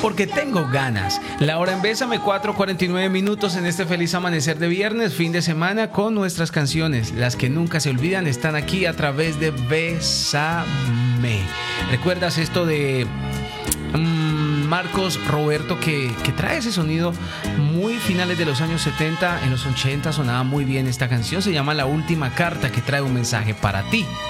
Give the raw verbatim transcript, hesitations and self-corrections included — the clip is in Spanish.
porque tengo ganas. La hora en Bésame, cuatro cuarenta y nueve minutos en este feliz amanecer de viernes, fin de semana, con nuestras canciones. Las que nunca se olvidan están aquí a través de Bésame. ¿Recuerdas esto de um, Marcos Roberto que, que trae ese sonido muy finales de los años setenta? En los ochenta sonaba muy bien esta canción. Se llama La Última Carta, que trae un mensaje para ti.